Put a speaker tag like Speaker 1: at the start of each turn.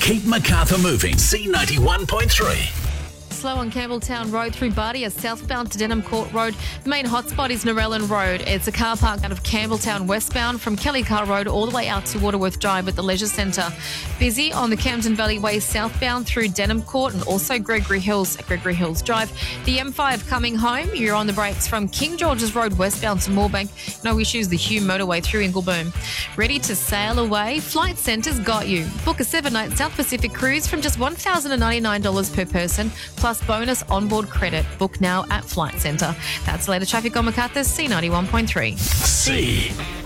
Speaker 1: Keep Macarthur moving. C91.3.
Speaker 2: Slow on Campbelltown Road through Bardia, southbound to Denham Court Road. The main hotspot is Narellan Road. It's a car park out of Campbelltown westbound from Kelly Car Road all the way out to Waterworth Drive at the Leisure Centre. Busy on the Camden Valley Way southbound through Denham Court and also Gregory Hills at Gregory Hills Drive. The M5 coming home, you're on the brakes from King George's Road westbound to Moorebank. No issues, the Hume motorway through Ingleboom. Ready to sail away? Flight Centre's got you. Book a 7-night South Pacific cruise from just $1,099 per person, plus bonus onboard credit. Book now at Flight Centre. That's later traffic on Macarthur, C91.3.
Speaker 1: C.